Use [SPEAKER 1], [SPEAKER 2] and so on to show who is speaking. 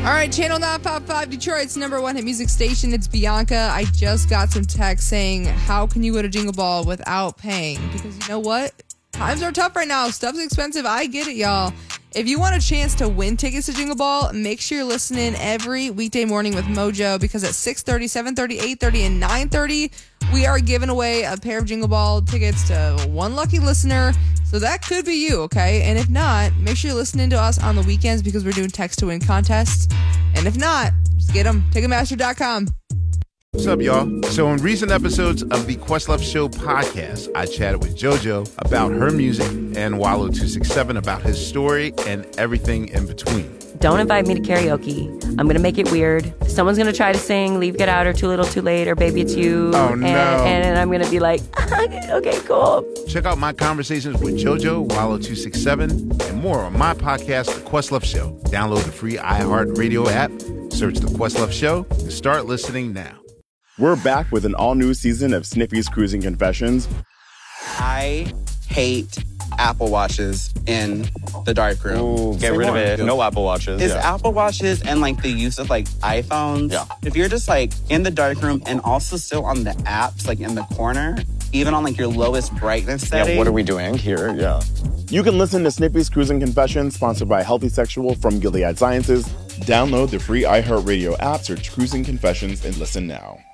[SPEAKER 1] All right, Channel 955, Detroit's #1 hit music station. It's Bianca. I just got some text saying, how can you go to Jingle Ball without paying? Because you know what? Times are tough right now. Stuff's expensive. I get it, y'all. If you want a chance to win tickets to Jingle Ball, make sure you're listening every weekday morning with Mojo, because at 6:30, 7:30, 8:30, and 9:30, we are giving away a pair of Jingle Ball tickets to one lucky listener. So that could be you, okay? And if not, make sure you're listening to us on the weekends, because we're doing text to win contests. And if not, just get them. Ticketmaster.com.
[SPEAKER 2] What's up, y'all? So in recent episodes of the Questlove Show podcast, I chatted with JoJo about her music and Wallow267 about his story and everything in between.
[SPEAKER 3] Don't invite me to karaoke. I'm going to make it weird. Someone's going to try to sing Leave, Get Out, or Too Little, Too Late, or Baby It's You.
[SPEAKER 2] Oh, no.
[SPEAKER 3] And I'm going to be like, okay, cool.
[SPEAKER 2] Check out my conversations with JoJo, Wallow267, and more on my podcast, The Questlove Show. Download the free iHeartRadio app, search The Questlove Show, and start listening now.
[SPEAKER 4] We're back with an all-new season of Snippy's Cruising Confessions.
[SPEAKER 5] I hate Apple Watches in the darkroom.
[SPEAKER 6] Ooh, get rid of it. No Apple Watches.
[SPEAKER 5] It's Apple Watches and like the use of like iPhones.
[SPEAKER 6] Yeah.
[SPEAKER 5] If you're just like in the darkroom and also still on the apps, like in the corner, even on like your lowest brightness setting.
[SPEAKER 6] Yeah, what are we doing here? Yeah.
[SPEAKER 4] You can listen to Snippy's Cruising Confessions, sponsored by Healthy Sexual from Gilead Sciences. Download the free iHeartRadio app, search Cruising Confessions, and listen now.